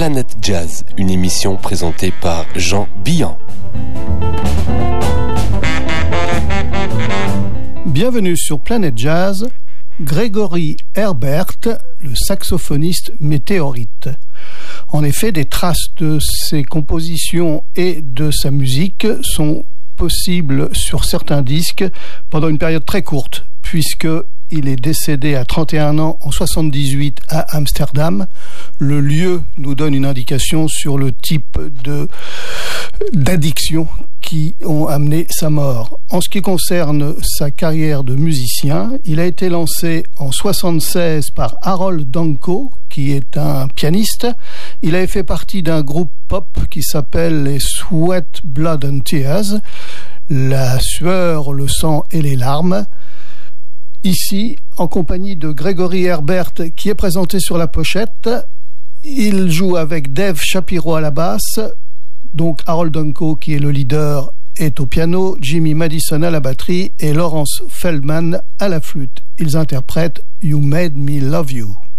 Planète Jazz, une émission présentée par Jean Billan. Bienvenue sur Planète Jazz, Gregory Herbert, le saxophoniste météorite. En effet, des traces de ses compositions et de sa musique sont possibles sur certains disques pendant une période très courte, puisque il est décédé à 31 ans en 78 à Amsterdam. Le lieu nous donne une indication sur le type d'addiction qui ont amené sa mort. En ce qui concerne sa carrière de musicien, il a été lancé en 76 par Harold Danko, qui est un pianiste. Il avait fait partie d'un groupe pop qui s'appelle les Sweat, Blood and Tears, la sueur, le sang et les larmes. Ici, en compagnie de Gregory Herbert, qui est présenté sur la pochette, il joue avec Dave Shapiro à la basse, donc Harold Danko, qui est le leader, est au piano, Jimmy Madison à la batterie et Lawrence Feldman à la flûte. Ils interprètent You Made Me Love You.